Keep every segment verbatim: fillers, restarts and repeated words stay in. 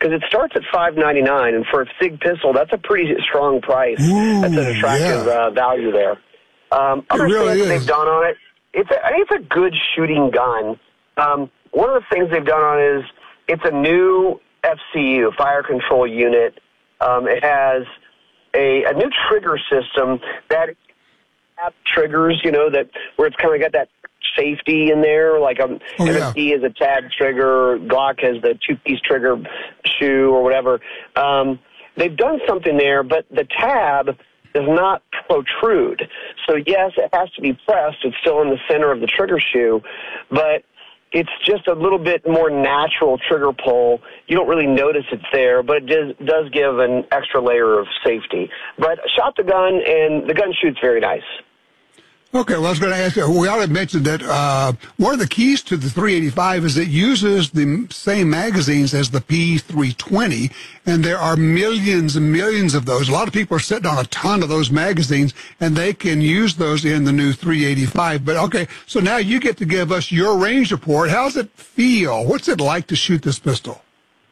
because it starts at five ninety-nine, and for a SIG pistol, that's a pretty strong price. Ooh, that's an attractive yeah. uh, value there. Um, other really things is. they've done on it, it's a, I think it's a good shooting gun. Um, one of the things they've done on it is it's a new F C U, fire control unit. Um, it has a, a new trigger system that have triggers, you know, that where it's kind of got that safety in there, like um, oh, M yeah. S D has a tab trigger, Glock has the two-piece trigger shoe or whatever. Um, they've done something there, but the tab does not protrude. So, yes, it has to be pressed. It's still in the center of the trigger shoe, but it's just a little bit more natural trigger pull. You don't really notice it's there, but it does, does give an extra layer of safety. But I shot the gun, and the gun shoots very nice. Okay, well, I was going to ask you, we ought to mention that uh, one of the keys to the three eighty-five is it uses the same magazines as the P three twenty, and there are millions and millions of those. A lot of people are sitting on a ton of those magazines, and they can use those in the new three eighty-five. But, okay, so now you get to give us your range report. How's it feel? What's it like to shoot this pistol?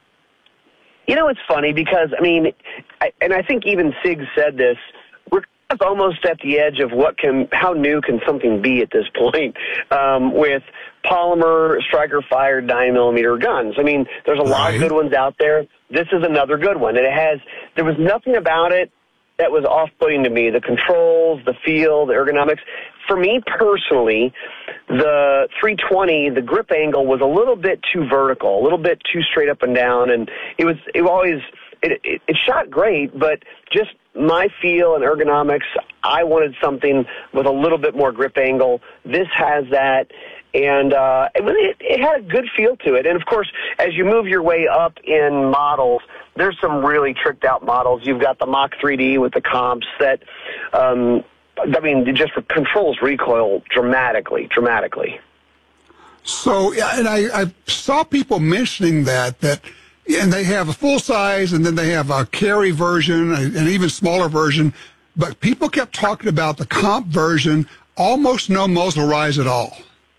You know, it's funny because, I mean, I, and I think even SIG said this, we're almost at the edge of what can, how new can something be at this point um, with polymer striker-fired nine millimeter guns. I mean, there's a lot right. of good ones out there. This is another good one, and it has. There was nothing about it that was off-putting to me. The controls, the feel, the ergonomics. For me personally, the three twenty, the grip angle was a little bit too vertical, a little bit too straight up and down, and it was it always it, it, it shot great, but just my feel and ergonomics, I wanted something with a little bit more grip angle. This has that, and uh, it, it had a good feel to it. And, of course, as you move your way up in models, there's some really tricked-out models. You've got the Mach three D with the comps that, um, I mean, it just controls recoil dramatically, dramatically. So, yeah, and I, I saw people mentioning that, that and they have a full size, and then they have a carry version, an even smaller version. But people kept talking about the comp version, almost no muzzle rise at all.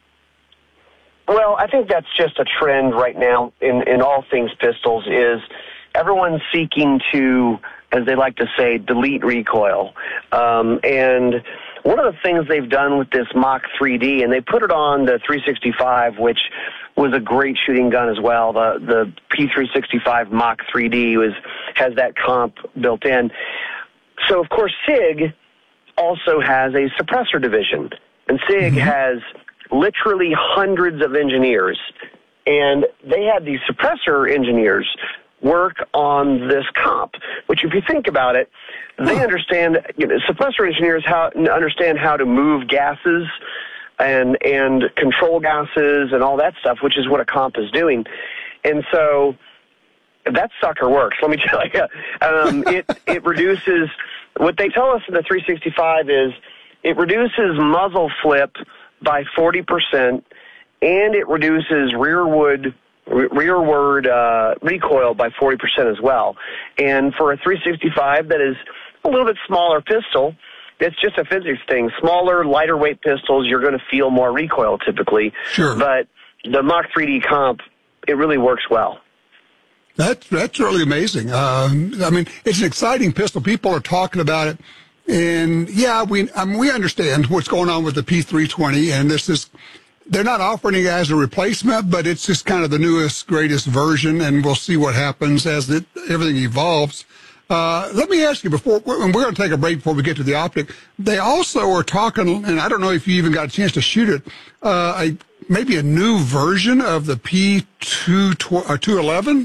Well, I think that's just a trend right now in, in all things pistols is everyone's seeking to, as they like to say, delete recoil. Um, and one of the things they've done with this Mach three D, and they put it on the three sixty-five, which was a great shooting gun as well. The the P three sixty-five Mach three D was has that comp built in. So, of course, SIG also has a suppressor division. And SIG mm-hmm. has literally hundreds of engineers. And they had these suppressor engineers work on this comp, which if you think about it, they huh. understand, you know, suppressor engineers how understand how to move gases and and control gases and all that stuff, which is what a comp is doing. And so that sucker works, let me tell you. Um, it, it reduces, what they tell us in the three sixty-five is it reduces muzzle flip by forty percent, and it reduces rearward, rearward uh, recoil by forty percent as well. And for a three sixty-five that is a little bit smaller pistol, it's just a physics thing. Smaller, lighter weight pistols, you're going to feel more recoil typically. Sure. But the Mach three D comp, it really works well. That's, that's really amazing. Um, I mean, it's an exciting pistol. People are talking about it. And, yeah, we I mean, we understand what's going on with the P three twenty, and this is they're not offering it as a replacement, but it's just kind of the newest, greatest version, and we'll see what happens as it, everything evolves. Uh, let me ask you before, and we're going to take a break before we get to the optic. They also are talking, and I don't know if you even got a chance to shoot it, uh, a, maybe a new version of the P two eleven?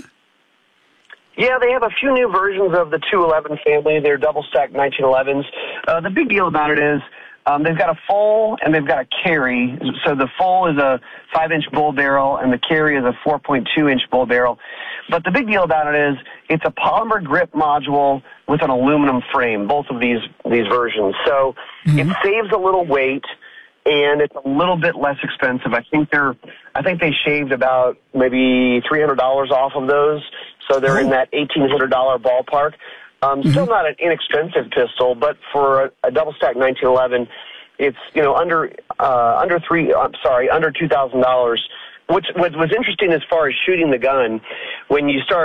Yeah, they have a few new versions of the two eleven family. They're double-stacked nineteen elevens. Uh, the big deal about it is um, they've got a full and they've got a carry. So the full is a five-inch bull barrel, and the carry is a four point two inch bull barrel. But the big deal about it is it's a polymer grip module with an aluminum frame, both of these these versions. So mm-hmm. it saves a little weight, and it's a little bit less expensive. I think they're, I think they shaved about maybe three hundred dollars off of those. So they're oh. in that eighteen hundred dollars ballpark. Um, mm-hmm. Still not an inexpensive pistol, but for a, a double stack nineteen eleven, it's, you know, under, uh, under three, I'm sorry, under two thousand dollars. Which, what was interesting as far as shooting the gun, when you start